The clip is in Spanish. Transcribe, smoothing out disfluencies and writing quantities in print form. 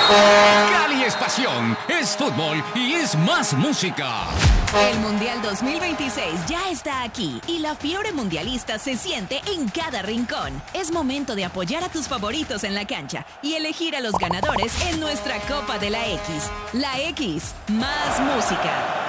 Cali es pasión, es fútbol y es más música. El Mundial 2026 ya está aquí y la fiebre mundialista se siente en cada rincón. Es momento de apoyar a tus favoritos en la cancha y elegir a los ganadores en nuestra Copa de la X. La X, más música.